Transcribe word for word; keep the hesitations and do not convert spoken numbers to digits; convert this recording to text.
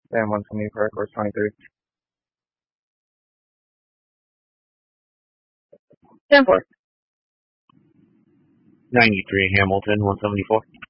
Then one seventy-four, course twenty-three. ten four. ninety-three Hamilton, one seventy-four.